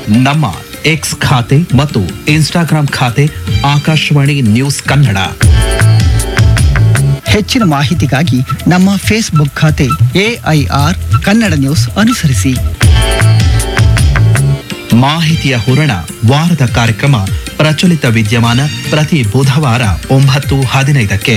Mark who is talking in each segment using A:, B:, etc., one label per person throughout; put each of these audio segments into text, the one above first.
A: ನಮ್ಮ ಎಕ್ಸ್ ಖಾತೆ ಮತ್ತು ಇನ್ಸ್ಟಾಗ್ರಾಂ ಖಾತೆ ಆಕಾಶವಾಣಿ ನ್ಯೂಸ್ ಕನ್ನಡ.
B: ಹೆಚ್ಚಿನ ಮಾಹಿತಿಗಾಗಿ ನಮ್ಮ ಫೇಸ್ಬುಕ್ ಖಾತೆ AIR ಕನ್ನಡ ನ್ಯೂಸ್ ಅನುಸರಿಸಿ.
A: ಮಾಹಿತಿಯ ಹೂರಣ ವಾರದ ಕಾರ್ಯಕ್ರಮ ಪ್ರಚಲಿತ ವಿದ್ಯಮಾನ ಪ್ರತಿ ಬುಧವಾರ 9:15ಕ್ಕೆ.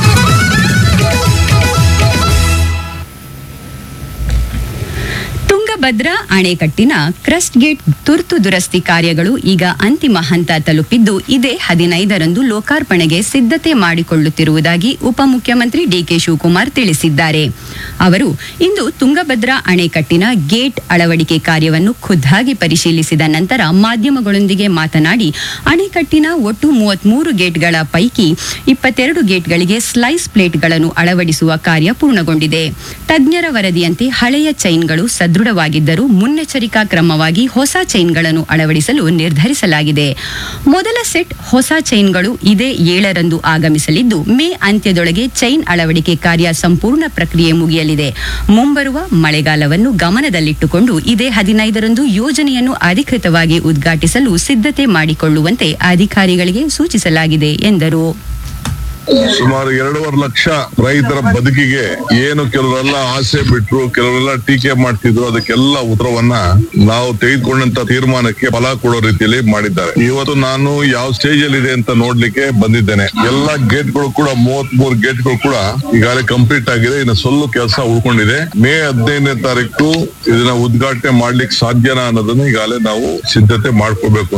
C: ತುಂಗಭದ್ರಾ ಅಣೆಕಟ್ಟಿನ ಕ್ರಸ್ಟ್ ಗೇಟ್ ತುರ್ತು ದುರಸ್ತಿ ಕಾರ್ಯಗಳು ಈಗ ಅಂತಿಮ ಹಂತ ತಲುಪಿದ್ದು ಇದೇ 15ರಂದು ಲೋಕಾರ್ಪಣೆಗೆ ಸಿದ್ಧತೆ ಮಾಡಿಕೊಳ್ಳುತ್ತಿರುವುದಾಗಿ ಉಪಮುಖ್ಯಮಂತ್ರಿ ಡಿಕೆ ಶಿವಕುಮಾರ್ ತಿಳಿಸಿದ್ದಾರೆ. ಅವರು ಇಂದು ತುಂಗಭದ್ರಾ ಅಣೆಕಟ್ಟಿನ ಗೇಟ್ ಅಳವಡಿಕೆ ಕಾರ್ಯವನ್ನು ಖುದ್ದಾಗಿ ಪರಿಶೀಲಿಸಿದ ನಂತರ ಮಾಧ್ಯಮಗಳೊಂದಿಗೆ ಮಾತನಾಡಿ, ಅಣೆಕಟ್ಟಿನ ಒಟ್ಟು 33 ಗೇಟ್ಗಳ ಪೈಕಿ 22 ಗೇಟ್ಗಳಿಗೆ ಸ್ಲೈಸ್ ಪ್ಲೇಟ್ಗಳನ್ನು ಅಳವಡಿಸುವ ಕಾರ್ಯ ಪೂರ್ಣಗೊಂಡಿದೆ. ತಜ್ಞರ ವರದಿಯಂತೆ ಹಳೆಯ ಚೈನ್ಗಳು ಸದೃಢವಾಗಿದ್ದರೂ ಮುನ್ನೆಚ್ಚರಿಕಾ ಕ್ರಮವಾಗಿ ಹೊಸ ಚೈನ್ಗಳನ್ನು ಅಳವಡಿಸಲು ನಿರ್ಧರಿಸಲಾಗಿದೆ. ಮೊದಲ ಸೆಟ್ ಹೊಸ ಚೈನ್ಗಳು ಇದೇ 7ರಂದು ಆಗಮಿಸಲಿದ್ದು, ಮೇ ಅಂತ್ಯದೊಳಗೆ ಚೈನ್ ಅಳವಡಿಕೆ ಕಾರ್ಯ ಸಂಪೂರ್ಣ ಪ್ರಕ್ರಿಯೆ ಮುಗಿಯಲಿದೆ. ಮುಂಬರುವ ಮಳೆಗಾಲವನ್ನು ಗಮನದಲ್ಲಿಟ್ಟುಕೊಂಡು ಇದೇ 15ರಂದು ಯೋಜನೆಯನ್ನು ಅಧಿಕೃತವಾಗಿ ಉದ್ಘಾಟಿಸಲು ಸಿದ್ಧತೆ ಮಾಡಿಕೊಳ್ಳುವಂತೆ ಅಧಿಕಾರಿಗಳಿಗೆ ಸೂಚಿಸಲಾಗಿದೆ ಎಂದರು.
D: ಸುಮಾರು 2.5 ಲಕ್ಷ ರೈತರ ಬದುಕಿಗೆ ಏನು ಕೆಲವರೆಲ್ಲ ಆಸೆ ಬಿಟ್ರು, ಕೆಲವರೆಲ್ಲ ಟೀಕೆ ಮಾಡ್ತಿದ್ರು, ಅದಕ್ಕೆಲ್ಲ ಉತ್ತರವನ್ನ ನಾವು ತೆಗೆದುಕೊಂಡಂತ ತೀರ್ಮಾನಕ್ಕೆ ಫಲ ಕೊಡೋ ರೀತಿಯಲ್ಲಿ ಮಾಡಿದ್ದಾರೆ. ಇವತ್ತು ನಾನು ಯಾವ ಸ್ಟೇಜ್ ಅಲ್ಲಿ ಇದೆ ಅಂತ ನೋಡ್ಲಿಕ್ಕೆ ಬಂದಿದ್ದೇನೆ. ಎಲ್ಲಾ ಗೇಟ್ಗಳು ಕೂಡ 33 ಗೇಟ್ಗಳು ಕೂಡ ಈಗಾಗಲೇ ಕಂಪ್ಲೀಟ್ ಆಗಿದೆ. ಇನ್ನು ಸ್ವಲ್ಪ ಕೆಲಸ ಉಳ್ಕೊಂಡಿದೆ. ಮೇ 15ನೇ ತಾರೀಕು ಇದನ್ನ ಉದ್ಘಾಟನೆ ಮಾಡ್ಲಿಕ್ಕೆ ಸಾಧ್ಯನಾ ಅನ್ನೋದನ್ನ ಈಗಾಗಲೇ ನಾವು ಸಿದ್ಧತೆ ಮಾಡ್ಕೋಬೇಕು.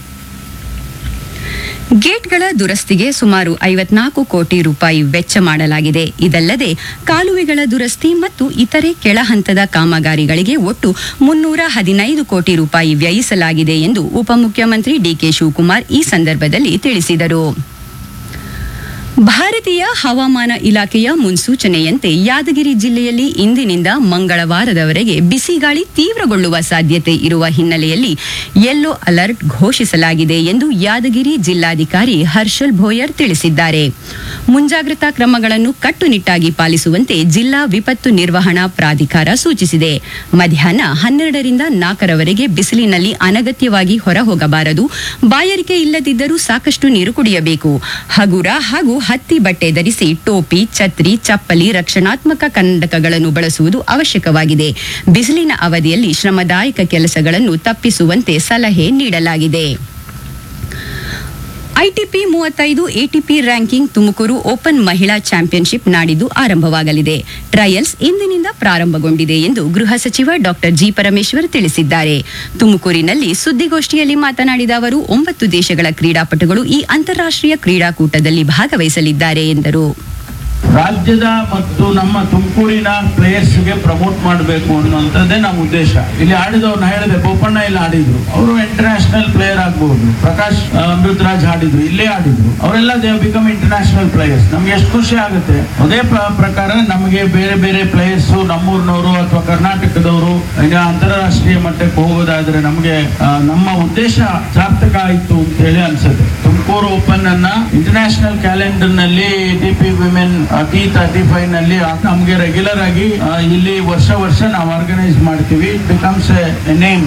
C: ಗೇಟ್ಗಳ ದುರಸ್ತಿಗೆ ಸುಮಾರು 54 ಕೋಟಿ ರೂಪಾಯಿ ವೆಚ್ಚ ಮಾಡಲಾಗಿದೆ. ಇದಲ್ಲದೆ ಕಾಲುವೆಗಳ ದುರಸ್ತಿ ಮತ್ತು ಇತರೆ ಕೆಳ ಹಂತದ ಕಾಮಗಾರಿಗಳಿಗೆ ಒಟ್ಟು 315 ಕೋಟಿ ರೂಪಾಯಿ ವ್ಯಯಿಸಲಾಗಿದೆ ಎಂದು ಉಪಮುಖ್ಯಮಂತ್ರಿ ಡಿಕೆ ಶಿವಕುಮಾರ್ ಈ ಸಂದರ್ಭದಲ್ಲಿ ತಿಳಿಸಿದರು. ಭಾರತೀಯ ಹವಾಮಾನ ಇಲಾಖೆಯ ಮುನ್ಸೂಚನೆಯಂತೆ ಯಾದಗಿರಿ ಜಿಲ್ಲೆಯಲ್ಲಿ ಇಂದಿನಿಂದ ಮಂಗಳವಾರದವರೆಗೆ ಬಿಸಿಗಾಳಿ ತೀವ್ರಗೊಳ್ಳುವ ಸಾಧ್ಯತೆ ಇರುವ ಹಿನ್ನೆಲೆಯಲ್ಲಿ ಯೆಲ್ಲೋ ಅಲರ್ಟ್ ಘೋಷಿಸಲಾಗಿದೆ ಎಂದು ಯಾದಗಿರಿ ಜಿಲ್ಲಾಧಿಕಾರಿ ಹರ್ಷಲ್ ಭೋಯರ್ ತಿಳಿಸಿದ್ದಾರೆ. ಮುಂಜಾಗ್ರತಾ ಕ್ರಮಗಳನ್ನು ಕಟ್ಟುನಿಟ್ಟಾಗಿ ಪಾಲಿಸುವಂತೆ ಜಿಲ್ಲಾ ವಿಪತ್ತು ನಿರ್ವಹಣಾ ಪ್ರಾಧಿಕಾರ ಸೂಚಿಸಿದೆ. ಮಧ್ಯಾಹ್ನ 12ರಿಂದ 4ರವರೆಗೆ ಬಿಸಿಲಿನಲ್ಲಿ ಅನಗತ್ಯವಾಗಿ ಹೊರ ಹೋಗಬಾರದು. ಬಾಯಾರಿಕೆ ಇಲ್ಲದಿದ್ದರೂ ಸಾಕಷ್ಟು ನೀರು ಕುಡಿಯಬೇಕು. ಹಗುರ ಹಾಗೂ ಹತ್ತಿ ಬಟ್ಟೆ ಧರಿಸಿ ಟೋಪಿ, ಛತ್ರಿ, ಚಪ್ಪಲಿ, ರಕ್ಷಣಾತ್ಮಕ ಕಂದಕಗಳನ್ನು ಬಳಸುವುದು ಅವಶ್ಯಕವಾಗಿದೆ. ಬಿಸಿಲಿನ ಅವಧಿಯಲ್ಲಿ ಶ್ರಮದಾಯಕ ಕೆಲಸಗಳನ್ನು ತಪ್ಪಿಸುವಂತೆ ಸಲಹೆ ನೀಡಲಾಗಿದೆ. ITP 35 ATP ranking Tumakuru open ಮಹಿಳಾ ಚಾಂಪಿಯನ್ಶಿಪ್ ನಾಡಿದ್ದು ಆರಂಭವಾಗಲಿದೆ. ಟ್ರಯಲ್ಸ್ ಇಂದಿನಿಂದ ಪ್ರಾರಂಭಗೊಂಡಿದೆ ಎಂದು ಗೃಹ ಸಚಿವ ಡಾಕ್ಟರ್ ಜಿ ಪರಮೇಶ್ವರ್ ತಿಳಿಸಿದ್ದಾರೆ. ತುಮಕೂರಿನಲ್ಲಿ ಸುದ್ದಿಗೋಷ್ಠಿಯಲ್ಲಿ ಮಾತನಾಡಿದ ಅವರು 9 ದೇಶಗಳ ಕ್ರೀಡಾಪಟುಗಳು ಈ ಅಂತಾರಾಷ್ಟ್ರೀಯ ಕ್ರೀಡಾಕೂಟದಲ್ಲಿ ಭಾಗವಹಿಸಲಿದ್ದಾರೆ ಎಂದರು.
E: ರಾಜ್ಯದ ಮತ್ತು ನಮ್ಮ ತುಮಕೂರಿನ ಪ್ಲೇಯರ್ಸ್ ಗೆ ಪ್ರಮೋಟ್ ಮಾಡಬೇಕು ಅನ್ನುವಂಥದ್ದೇ ನಮ್ಮ ಉದ್ದೇಶ. ಇಲ್ಲಿ ಆಡಿದವ್ರನ್ನ ಹೇಳಿದೆ, ಬೋಪಣ್ಣ ಇಲ್ಲಿ ಆಡಿದ್ರು, ಅವರು ಇಂಟರ್ನ್ಯಾಷನಲ್ ಪ್ಲೇಯರ್ ಆಗಬಹುದು. ಪ್ರಕಾಶ್ ಅಮೃತರಾಜ್ ಆಡಿದ್ರು, ಇಲ್ಲೇ ಆಡಿದ್ರು, ಅವರೆಲ್ಲ ದೇ ಬಿಕಮ್ ಇಂಟರ್ನ್ಯಾಷನಲ್ ಪ್ಲೇಯರ್ಸ್. ನಮ್ಗೆ ಎಷ್ಟು ಖುಷಿ ಆಗುತ್ತೆ. ಅದೇ ಪ್ರಕಾರ ನಮಗೆ ಬೇರೆ ಬೇರೆ ಪ್ಲೇಯರ್ಸ್ ನಮ್ಮೂರಿನವರು ಅಥವಾ ಕರ್ನಾಟಕದವರು ಈಗ ಅಂತಾರಾಷ್ಟ್ರೀಯ ಮಟ್ಟಕ್ಕೆ ಹೋಗೋದಾದ್ರೆ ನಮಗೆ ನಮ್ಮ ಉದ್ದೇಶ ಸಾರ್ಥಕ ಆಯಿತು ಅಂತ ಹೇಳಿ ಅನ್ಸುತ್ತೆ. ತುಮಕೂರು ಓಪನ್ ಅನ್ನ ಇಂಟರ್ನ್ಯಾಷನಲ್ ಕ್ಯಾಲೆಂಡರ್ ನಲ್ಲಿ ಡಿಪಿ ವಿಮೆನ್ T35 ನಲ್ಲಿ ನಮ್ಗೆ ರೆಗ್ಯುಲರ್ ಆಗಿ ಇಲ್ಲಿ ವರ್ಷ ನಾವು ಆರ್ಗನೈಸ್ ಮಾಡ್ತೀವಿ. Becomes A name.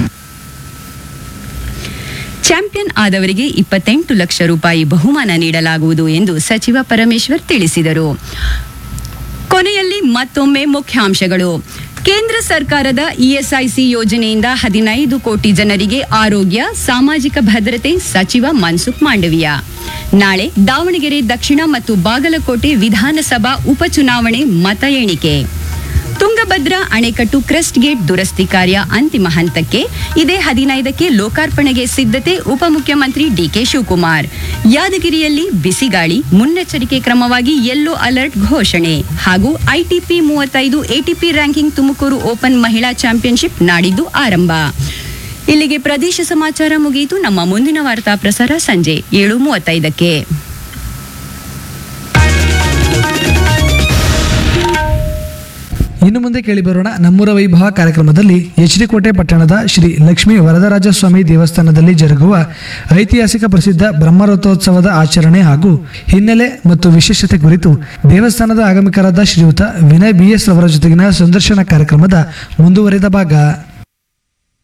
C: Champion ಆದವರಿಗೆ 28 lakh ರೂಪಾಯಿ ಬಹುಮಾನ ನೀಡಲಾಗುವುದು ಎಂದು ಸಚಿವ ಪರಮೇಶ್ವರ್ ತಿಳಿಸಿದರು. ಕೊನೆಯಲ್ಲಿ ಮತ್ತೊಮ್ಮೆ ಮುಖ್ಯಾಂಶಗಳು. ಕೇಂದ್ರ ಸರ್ಕಾರದ ಇಎಸ್ಐಸಿ ಯೋಜನೆಯಿಂದ 15 ಕೋಟಿ ಜನರಿಗೆ ಆರೋಗ್ಯ, ಸಾಮಾಜಿಕ ಭದ್ರತೆ ಸಚಿವ ಮನ್ಸುಖ್ ಮಾಂಡವಿಯಾ. ನಾಳೆ ದಾವಣಗೆರೆ ದಕ್ಷಿಣ ಮತ್ತು ಬಾಗಲಕೋಟೆ ವಿಧಾನಸಭಾ ಉಪಚುನಾವಣೆ ಮತ ಎಣಿಕೆ. ತುಂಗಭದ್ರಾ ಅಣೆಕಟ್ಟು ಕ್ರಸ್ಟ್ ಗೇಟ್ ದುರಸ್ತಿ ಕಾರ್ಯ ಅಂತಿಮ ಹಂತಕ್ಕೆ. ಇದೇ 15ಕ್ಕೆ ಲೋಕಾರ್ಪಣೆಗೆ ಸಿದ್ಧತೆ ಉಪಮುಖ್ಯಮಂತ್ರಿ ಡಿಕೆ ಶಿವಕುಮಾರ್. ಯಾದಗಿರಿಯಲ್ಲಿ ಬಿಸಿಗಾಳಿ, ಮುನ್ನೆಚ್ಚರಿಕೆ ಕ್ರಮವಾಗಿ ಯೆಲ್ಲೋ ಅಲರ್ಟ್ ಘೋಷಣೆ. ಹಾಗೂ ITP 35 ATP ranking Tumakuru open ಮಹಿಳಾ ಚಾಂಪಿಯನ್ಶಿಪ್ ನಾಡಿದ್ದು ಆರಂಭ. ಇಲ್ಲಿಗೆ ಪ್ರದೇಶ ಸಮಾಚಾರ ಮುಗಿಯಿತು. ನಮ್ಮ ಮುಂದಿನ ವಾರ್ತಾ ಪ್ರಸಾರ ಸಂಜೆ 7:35ಕ್ಕೆ.
F: ಇನ್ನು ಮುಂದೆ ಕೇಳಿಬರೋಣ ನಮ್ಮೂರ ವೈಭವ ಕಾರ್ಯಕ್ರಮದಲ್ಲಿ ಎಚ್.ಡಿ. ಪಟ್ಟಣದ ಶ್ರೀ ಲಕ್ಷ್ಮೀ ವರದರಾಜಸ್ವಾಮಿ ದೇವಸ್ಥಾನದಲ್ಲಿ ಜರುಗುವ ಐತಿಹಾಸಿಕ ಪ್ರಸಿದ್ಧ ಬ್ರಹ್ಮರಥೋತ್ಸವದ ಆಚರಣೆ ಹಾಗೂ ಹಿನ್ನೆಲೆ ಮತ್ತು ವಿಶೇಷತೆ ಕುರಿತು ದೇವಸ್ಥಾನದ ಆಗಮಿಕರಾದ ಶ್ರೀಯುತ ವಿನಯ್ BS ಅವರ ಜೊತೆಗಿನ ಸಂದರ್ಶನ ಕಾರ್ಯಕ್ರಮದ ಮುಂದುವರಿದ ಭಾಗ.